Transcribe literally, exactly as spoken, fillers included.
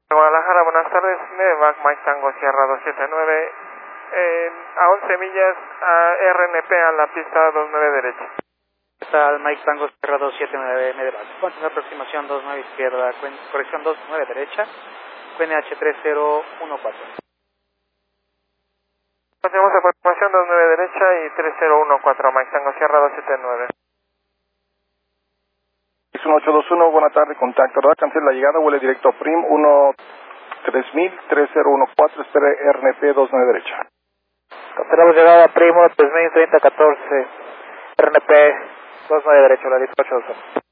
Guadalajara, buenas tardes. Medevac Mike Tango Sierra dos siete nueve, eh, a once millas a R N P a la pista dos nueve derecha. Está el Mike Tango Sierra dos siete nueve, Medevac. Continúa aproximación dos nueve izquierda, corrección dos nueve derecha, Q N H tres cero uno cuatro. Continuamos aproximación dos nueve derecha y tres cero uno cuatro, Mike Tango Sierra dos siete nueve. uno ocho dos uno, buena tarde, contacto, ¿verdad? Cancela la llegada, vuele directo a Prim, uno tres mil, tres cero uno cuatro, espere R N P dos nueve derecha. Cancelamos llegada a Primo tres mil treinta catorce, R N P dos nueve derecha, la dieciocho dos uno.